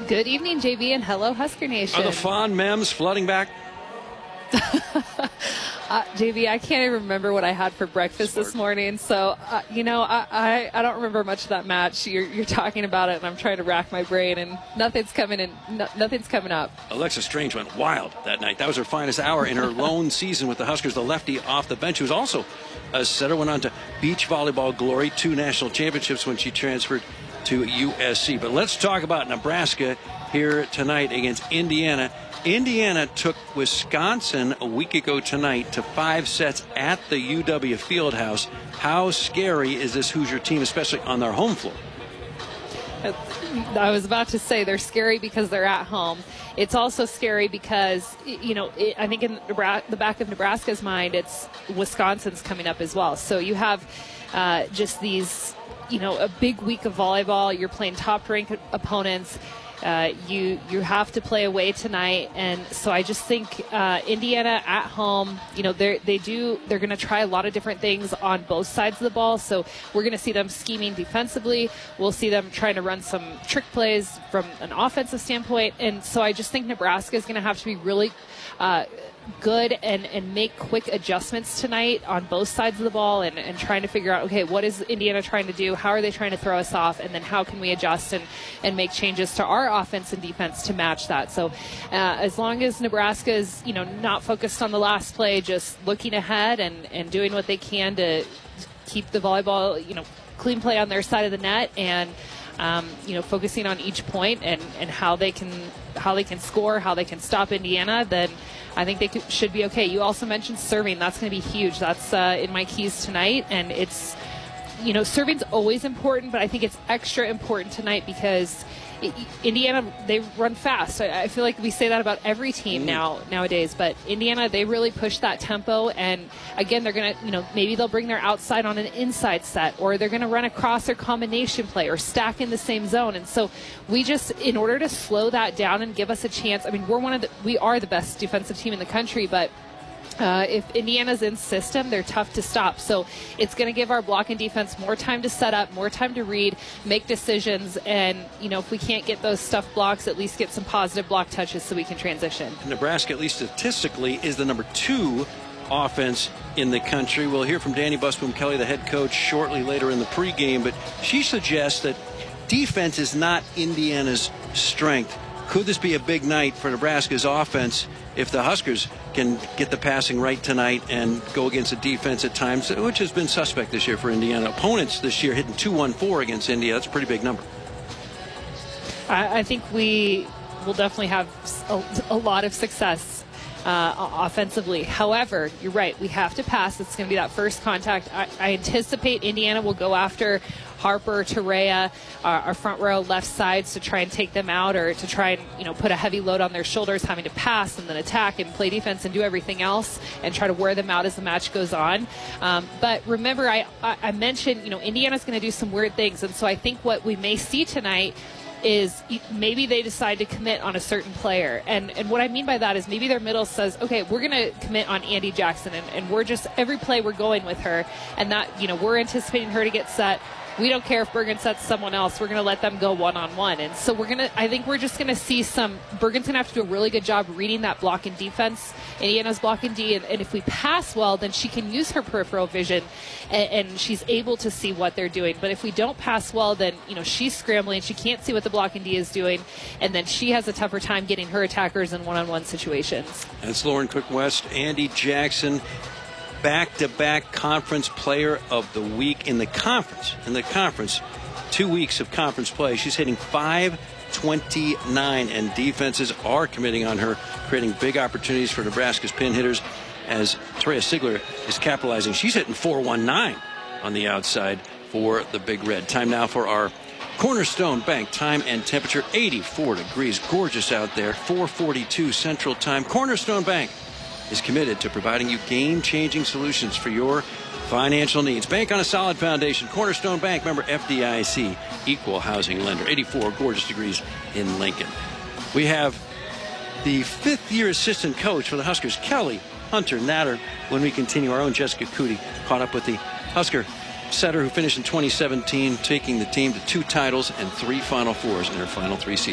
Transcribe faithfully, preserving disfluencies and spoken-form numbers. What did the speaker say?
Good evening, J B, and hello, Husker Nation. Are the fond memes flooding back? uh, J B, I can't even remember what I had for breakfast Smart. this morning. So, uh, you know, I, I, I don't remember much of that match. You're, you're talking about it, and I'm trying to rack my brain, and nothing's coming in. No, nothing's coming up. Alexa Strange went wild that night. That was her finest hour in her lone season with the Huskers. The lefty off the bench, who was also a setter, went on to beach volleyball glory, two national championships when she transferred to U S C. But let's talk about Nebraska here tonight against Indiana. Indiana took Wisconsin a week ago tonight to five sets at the U W Fieldhouse. How scary is this Hoosier team, especially on their home floor? I was about to say they're scary because they're at home. It's also scary because, you know, it, I think in the back of Nebraska's mind, it's Wisconsin's coming up as well. So you have uh, just these, you know, a big week of volleyball. You're playing top-ranked opponents. Uh, you you have to play away tonight, and so I just think uh, Indiana at home, you know, they they do they're going to try a lot of different things on both sides of the ball. So we're going to see them scheming defensively. We'll see them trying to run some trick plays from an offensive standpoint, and so I just think Nebraska is going to have to be really Uh, good and, and make quick adjustments tonight on both sides of the ball and, and trying to figure out, okay, what is Indiana trying to do? How are they trying to throw us off? And then how can we adjust and, and make changes to our offense and defense to match that? So uh, as long as Nebraska is, you know, not focused on the last play, just looking ahead and, and doing what they can to keep the volleyball, you know, clean play on their side of the net and Um, you know, focusing on each point and, and how they can how they can score, how they can stop Indiana, then I think they could, should be okay. You also mentioned serving. That's going to be huge. That's uh, in my keys tonight. And it's, you know, serving's always important, but I think it's extra important tonight because it, Indiana, they run fast. I, I feel like we say that about every team now nowadays, but Indiana, they really push that tempo. And again, they're going to, you know, maybe they'll bring their outside on an inside set, or they're going to run across their combination play or stack in the same zone. And so we just, in order to slow that down and give us a chance, I mean, we're one of the, we are the best defensive team in the country, but Uh, if Indiana's in system, they're tough to stop. So it's going to give our blocking defense more time to set up, more time to read, make decisions, and, you know, if we can't get those stuffed blocks, at least get some positive block touches so we can transition. Nebraska, at least statistically, is the number two offense in the country. We'll hear from Danny Busboom Kelly, the head coach, shortly later in the pregame, but she suggests that defense is not Indiana's strength. Could this be a big night for Nebraska's offense if the Huskers can get the passing right tonight and go against a defense at times, which has been suspect this year for Indiana? Opponents this year hitting two one four against India. That's a pretty big number. I, I think we will definitely have a, a lot of success uh, offensively. However, you're right. We have to pass. It's going to be that first contact. I, I anticipate Indiana will go after Harper, Torreya, our, our front row left sides to try and take them out, or to try and, you know, put a heavy load on their shoulders, having to pass and then attack and play defense and do everything else and try to wear them out as the match goes on. Um, but remember, I, I, I mentioned, you know, Indiana's going to do some weird things. And so I think what we may see tonight is maybe they decide to commit on a certain player. And and what I mean by that is maybe their middle says, okay, we're going to commit on Andy Jackson, and, and we're just, every play we're going with her, and that, you know, we're anticipating her to get set. We don't care if Bergen sets someone else. We're going to let them go one-on-one. And so we're going to, I think we're just going to see some, Bergen's going to have to do a really good job reading that block and defense, Indiana's block and D. And, and if we pass well, then she can use her peripheral vision and, and she's able to see what they're doing. But if we don't pass well, then, you know, she's scrambling. She can't see what the block and D is doing. And then she has a tougher time getting her attackers in one-on-one situations. That's Lauren Cook-West. Andy Jackson, back-to-back conference player of the week in the conference. In the conference, two weeks of conference play. She's hitting five twenty-nine, and defenses are committing on her, creating big opportunities for Nebraska's pin hitters as Torreya Sigler is capitalizing. She's hitting four nineteen on the outside for the Big Red. Time now for our Cornerstone Bank time and temperature, eighty-four degrees. Gorgeous out there. four forty-two Central Time. Cornerstone Bank is committed to providing you game-changing solutions for your financial needs. Bank on a solid foundation. Cornerstone Bank, member F D I C, equal housing lender. eighty-four gorgeous degrees in Lincoln. We have the fifth-year assistant coach for the Huskers, Kelly Hunter Natter, when we continue. Our own Jessica Cootie caught up with the Husker setter who finished in twenty seventeen, taking the team to two titles and three Final Fours in her final three seasons.